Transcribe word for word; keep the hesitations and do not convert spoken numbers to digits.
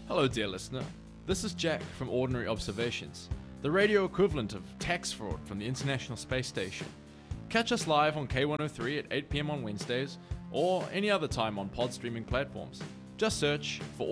Hello, dear listener. This is Jack from Ordinary Observations, the radio equivalent of tax fraud from the International Space Station. Catch us live on K one oh three at eight p.m. on Wednesdays, or any other time on pod streaming platforms. Just search for